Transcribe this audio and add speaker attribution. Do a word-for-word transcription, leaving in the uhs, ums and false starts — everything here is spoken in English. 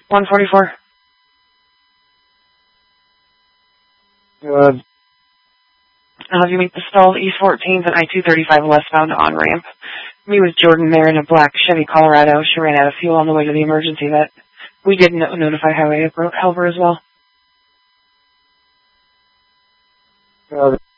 Speaker 1: one forty-four.
Speaker 2: Good.
Speaker 1: I'll have you meet the stalled East fourteenth and I two thirty-five westbound on-ramp. Me with Jordan there in a black Chevy Colorado. She ran out of fuel on the way to the emergency vet. We did no- notify Highway Helper as well.
Speaker 2: Good.